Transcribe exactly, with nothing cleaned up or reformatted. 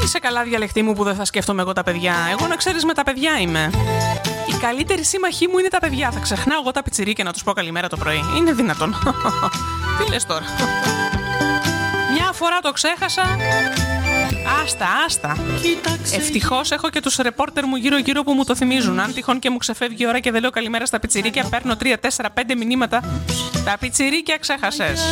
Είσαι καλά, διαλεκτή μου, που δεν θα σκέφτομαι εγώ τα παιδιά. Εγώ, να ξέρεις, με τα παιδιά είμαι. Η καλύτερη σύμμαχή μου είναι τα παιδιά. Θα ξεχνάω εγώ τα πιτσιρίκια να τους πω καλημέρα το πρωί. Είναι δυνατόν? Τι λες τώρα? Μια φορά το ξέχασα. Άστα, άστα. Ευτυχώς έχω και τους ρεπόρτερ μου γύρω-γύρω που μου το θυμίζουν. Αν τυχόν και μου ξεφεύγει η ώρα και δεν λέω καλημέρα στα πιτσιρίκια, παίρνω τρία, τέσσερα, πέντε μηνύματα. Τα πιτσιρίκια ξέχασες.